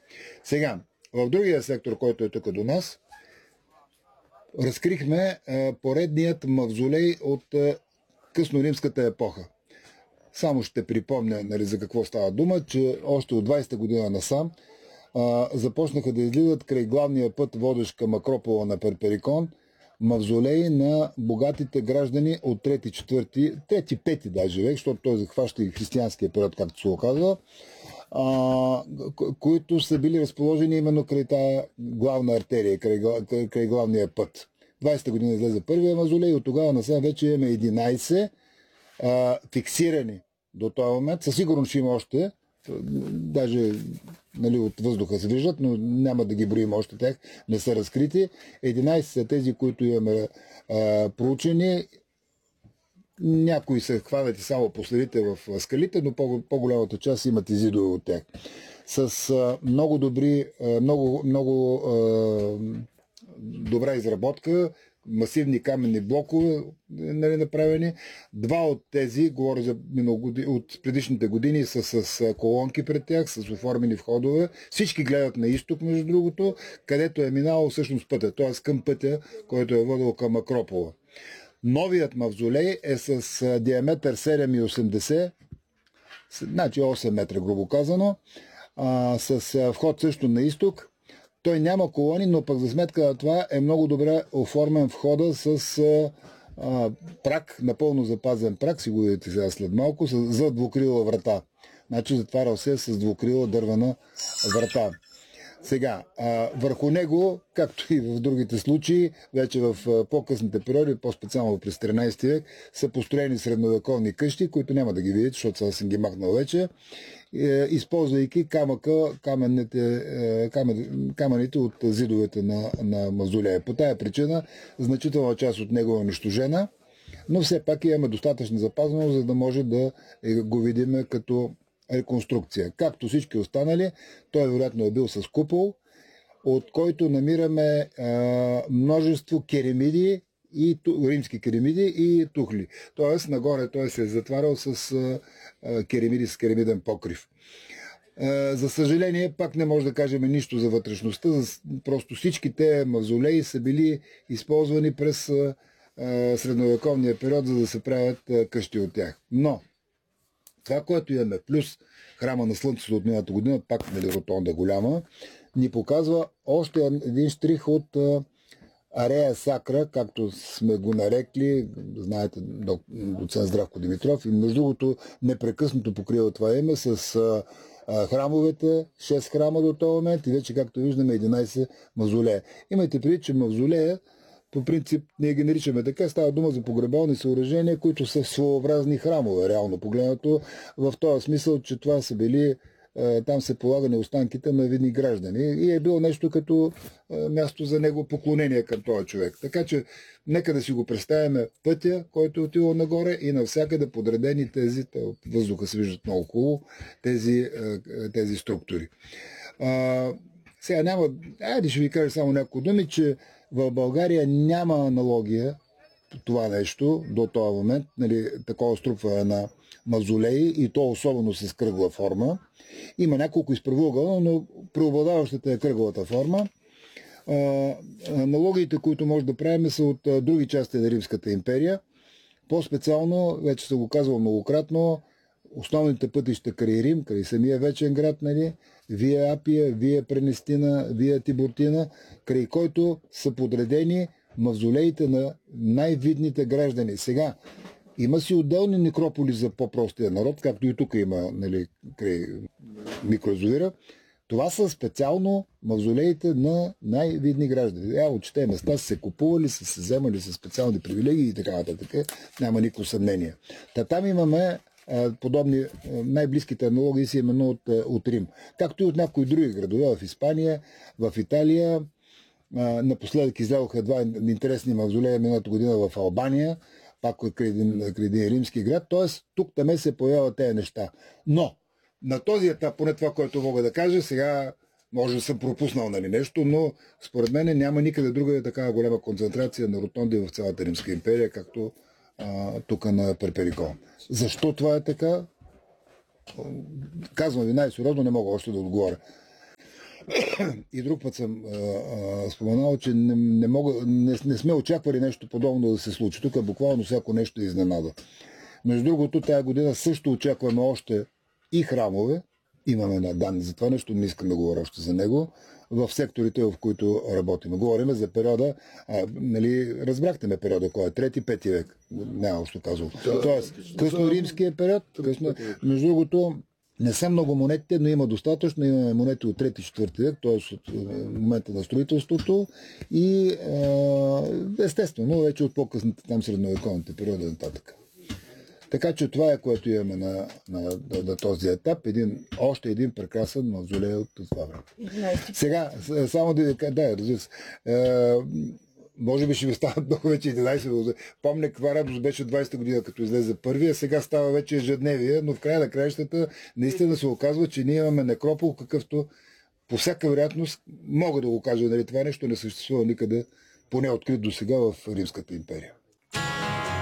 Сега, в другия сектор, който е тук до нас, разкрихме поредният мавзолей от късноримската епоха. Само ще припомня, нали, за какво става дума, че още от 20-та година насам започнаха да излизат край главния път, водещ към Акропола на Перперикон, мавзолеи на богатите граждани от 3-5 даже век, защото той захваща и християнския период, както се оказва, които са били разположени именно край тая главна артерия, край главния път. 20-та година излезе първия мавзолей и от тогава насам вече имаме 11 фиксирани до този момент. Със сигурност ще има още, даже, нали, от въздуха се виждат, но няма да ги броим още, тях не са разкрити. 11 са тези, които имаме проучени. Някои се хванат и само последите в скалите, но по-голямата част имат изидове от тях. С много добра изработка, масивни каменни блокове, нали, направени. Два от тези, говоря за от предишните години, са с колонки пред тях, с оформени входове. Всички гледат на изток, между другото, където е минало всъщност пътя, т.е. към пътя, който е водил към Акропола. Новият мавзолей е с диаметър 7,80, значи 8 метра, грубо казано, с вход също на изток. Той няма колони, но пък за сметка на това е много добре оформен входа с прак, напълно запазен прак, си го видите сега след малко, за двукрила врата. Значи затварял се с двукрила дървена врата. Сега, върху него, както и в другите случаи, вече в по-късните периоди, по-специално през 13 век, са построени средновековни къщи, които няма да ги видите, защото сега съм ги махнал вече, използвайки камъните от зидовете на мавзолея. По тая причина значителна част от него е унищожена, но все пак имаме достатъчно запазено, за да може да го видим като реконструкция. Както всички останали, той вероятно е бил с купол, от който намираме множество керемиди, римски керемиди и тухли. Тоест, нагоре той се е затварял с керемиди, с керемиден покрив. За съжаление, пак не може да кажем нищо за вътрешността, просто всичките мавзолеи са били използвани през средновековния период, за да се правят къщи от тях. Но това, което имаме, плюс храма на Слънцето от миналата година, пак, нали, ротонда голяма, ни показва още един штрих от Арея Сакра, както сме го нарекли, знаете, доцент Здравко Димитров, и между другото непрекъснато покрива това име с храмовете, 6 храма до този момент и вече, както виждаме, 11 мавзолея. Имайте предвид, че мавзолея, по принцип, ние ги наричаме така, става дума за погребални съоръжения, които са своеобразни храмове, реално погледнато, в този смисъл, че това са били, там се полагани останките на видни граждани и е било нещо като място за него поклонение към този човек. Така че, нека да си го представяме пътя, който е отивал нагоре и навсякъде подредени тези, от въздуха се виждат много хубаво, тези структури. Сега няма, ще ви кажа само няколко думи, че в България няма аналогия това нещо до този момент, нали, такова струпване на мавзолеи и то особено с кръгла форма. Има няколко изправоъгълна, но преобладаващата е кръглата форма. Аналогиите, които може да правим, са от други части на Римската империя. По-специално, вече съм го казвал многократно, основните пътища край Рим, край самия вечен град, нали, Вия Апия, Вия Пренестина, Вия Тибуртина, край който са подредени мавзолеите на най-видните граждани. Сега, има си отделни некрополи за по-простия народ, както и тук има, нали, край микроязовира. Това са специално мавзолеите на най-видни граждани. От те места са се купували, са се вземали с специални привилегии и така нататък. Няма никакво съмнение. Там имаме подобни най-близките аналогии си именно от Рим. Както и от някои други градове в Испания, в Италия. Напоследък излязоха два интересни мавзолея миналата година в Албания, пак край един римски град. Т.е. тук-таме се появяват тези неща. Но на този етап, поне това, което мога да кажа, сега може да съм пропуснал, нали, нещо, но според мен няма никъде друга такава голяма концентрация на ротонди в цялата Римска империя, както тук на Перперикон. Защо това е така? Казвам ви най-сериозно, не мога още да отговоря. И друг път съм споменал, че не сме очаквали нещо подобно да се случи. Тук буквално всяко нещо е изненада. Между другото, тая година също очакваме още и храмове. Имаме на данни за това нещо, не искам да говоря още за него, в секторите, в които работим. Говорим за периода, нали, разбрахте ме периода, кой е 3-5 век, няма още казал. Тоест, късно-римския период, между другото, не са много монетите, но има достатъчно. Имаме монети от 3-4 век, т.е. от момента на строителството и естествено, вече от по-късните там средновековните периоди нататък. Така че това е, което имаме на този етап. Още един прекрасен мавзолей от това време. Сега, само да ви кажа, разбира се, може би ще ви станат много вече 11. Помня каква радост беше 20-та година, като излезе първия, сега става вече ежедневие, но в края на краищата наистина се оказва, че ние имаме некропол, какъвто по всяка вероятност, мога да го кажа, нали, това нещо не съществува никъде, поне открит до сега в Римската империя.